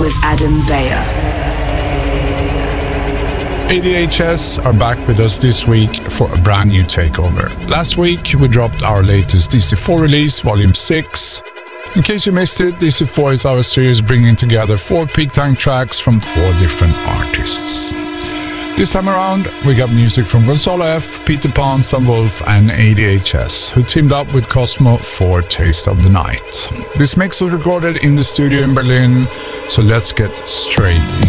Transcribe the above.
with Adam Beyer. ADHS are back with us this week for a brand new takeover. Last week we dropped our latest DC4 release, Volume 6. In case you missed it, DC4 is our series bringing together 4 peak time tracks from 4 different artists. This time around, we got music from Gonzalo F, Peter Pan, Sun Wolf and ADHS, who teamed up with Cosmo for Taste of the Night. This mix was recorded in the studio in Berlin, so let's get straight in.